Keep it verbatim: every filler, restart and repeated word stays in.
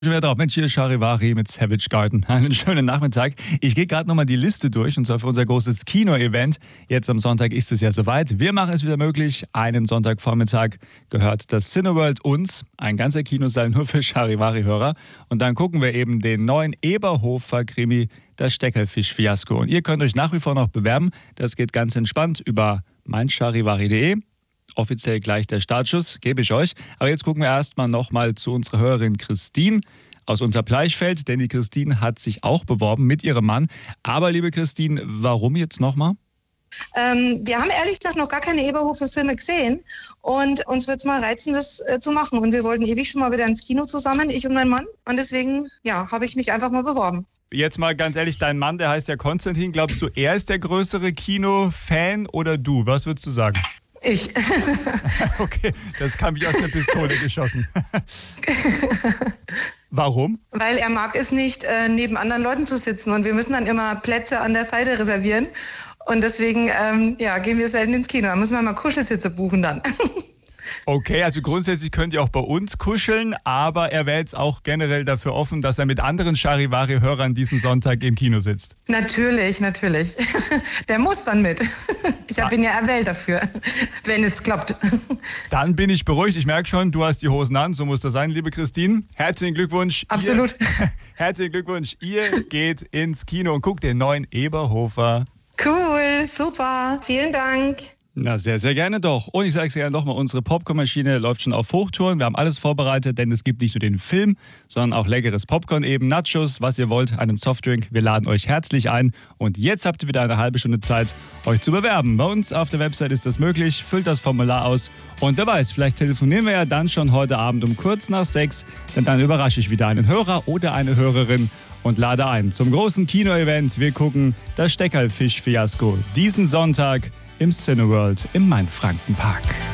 Schon wieder drauf. Mensch, hier ist Charivari mit Savage Garden. Einen schönen Nachmittag. Ich gehe gerade nochmal die Liste durch, und zwar für unser großes Kino-Event. Jetzt am Sonntag ist es ja soweit. Wir machen es wieder möglich. Einen Sonntagvormittag gehört das Cineworld uns. Ein ganzer Kinosaal nur für Charivari-Hörer. Und dann gucken wir eben den neuen Eberhofer-Krimi, das Steckerfisch-Fiasko. Und ihr könnt euch nach wie vor noch bewerben. Das geht ganz entspannt über meincharivari punkt de. Offiziell gleich der Startschuss, gebe ich euch. Aber jetzt gucken wir erstmal nochmal zu unserer Hörerin Christine aus Unterbleichfeld, denn die Christine hat sich auch beworben mit ihrem Mann. Aber liebe Christine, warum jetzt nochmal? Ähm, wir haben ehrlich gesagt noch gar keine Eberhofer-Filme gesehen und uns wird es mal reizen, das äh, zu machen. Und wir wollten ewig schon mal wieder ins Kino zusammen, ich und mein Mann. Und deswegen, ja, habe ich mich einfach mal beworben. Jetzt mal ganz ehrlich, dein Mann, der heißt ja Konstantin. Glaubst du, er ist der größere Kinofan oder du? Was würdest du sagen? Ich. Okay, das kam wie aus der Pistole geschossen. Warum? Weil er mag es nicht, äh, neben anderen Leuten zu sitzen und wir müssen dann immer Plätze an der Seite reservieren und deswegen ähm, ja, gehen wir selten ins Kino. Da müssen wir mal Kuschelsitze buchen dann. Okay, also grundsätzlich könnt ihr auch bei uns kuscheln, aber er wäre jetzt auch generell dafür offen, dass er mit anderen Charivari-Hörern diesen Sonntag im Kino sitzt. Natürlich, natürlich. Der muss dann mit. Ich habe ihn ja erwählt dafür, wenn es klappt. Dann bin ich beruhigt. Ich merke schon, du hast die Hosen an. So muss das sein, liebe Christine. Herzlichen Glückwunsch. Absolut. Ihr, herzlichen Glückwunsch. Ihr geht ins Kino und guckt den neuen Eberhofer. Cool, super. Vielen Dank. Na, sehr, sehr gerne doch. Und ich sage es gerne nochmal, unsere Popcornmaschine läuft schon auf Hochtouren. Wir haben alles vorbereitet, denn es gibt nicht nur den Film, sondern auch leckeres Popcorn eben, Nachos, was ihr wollt, einen Softdrink. Wir laden euch herzlich ein. Und jetzt habt ihr wieder eine halbe Stunde Zeit, euch zu bewerben. Bei uns auf der Website ist das möglich. Füllt das Formular aus. Und wer weiß, vielleicht telefonieren wir ja dann schon heute Abend um kurz nach sechs. Denn dann überrasche ich wieder einen Hörer oder eine Hörerin und lade ein zum großen Kino-Event. Wir gucken das Steckerfisch-Fiasko diesen Sonntag im Cineworld im Mainfrankenpark.